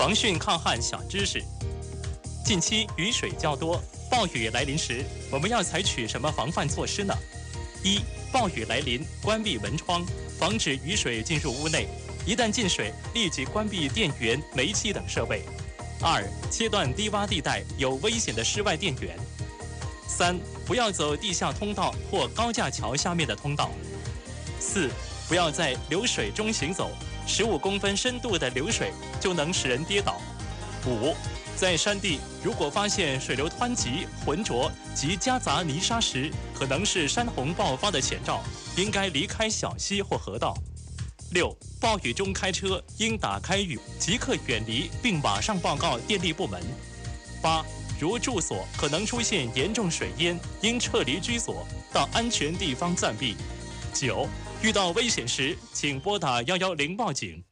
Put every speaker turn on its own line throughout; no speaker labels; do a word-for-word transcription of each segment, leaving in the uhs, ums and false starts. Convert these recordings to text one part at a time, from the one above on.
防汛抗旱小知识：近期雨水较多，暴雨来临时，我们要采取什么防范措施呢？一、暴雨来临，关闭门窗，防止雨水进入屋内。一旦进水，立即关闭电源、煤气等设备。二、切断低洼地带有危险的室外电源。三、不要走地下通道或高架桥下面的通道。四、不要在流水中行走，十五公分深度的流水就能使人跌倒。五、在山地如果发现水流湍急、浑浊及夹杂泥沙时，可能是山洪爆发的前兆，应该离开小溪或河道。六、暴雨中开车应打开雨，即刻远离并马上报告电力部门。八、如住所可能出现严重水淹，应撤离居所，到安全地方暂避。九、遇到危险时，请拨打一一零报警。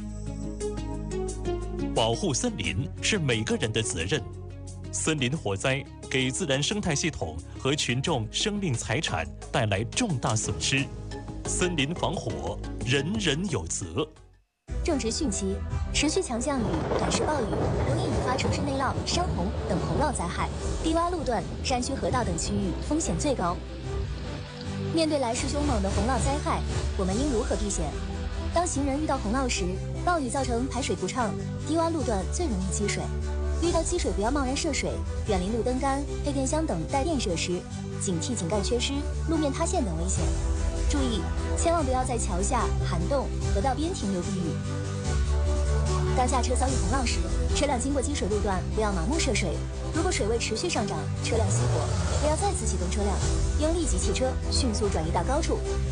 保护森林是每个人的责任。森林火灾给自然生态系统和群众生命财产带来重大损失，森林防火，人人有责。
正值汛期，持续强降雨、短时暴雨容易引发城市内涝、山洪等洪涝灾害，低洼路段、山区河道等区域风险最高。面对来势凶猛的洪涝灾害，我们应如何避险？当行人遇到洪涝时，暴雨造成排水不畅，低洼路段最容易积水。遇到积水不要贸然涉水，远离路灯杆、配电箱等带电设施，警惕井盖缺失、路面塌陷等危险。注意，千万不要在桥下、涵洞、河道边停留避雨。当下车遭遇洪涝时，车辆经过积水路段不要盲目涉水。如果水位持续上涨，车辆熄火，不要再次启动车辆，应立即弃车，迅速转移到高处。